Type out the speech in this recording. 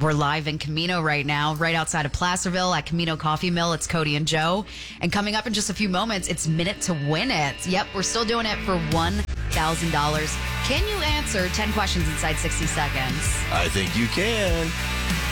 We're live in Camino right now, right outside of Placerville at Camino Coffee Mill. It's Cody and Joe. And coming up in just a few moments, it's Minute to Win It. Yep, we're still doing it for $1,000. Can you answer 10 questions inside 60 seconds? I think you can.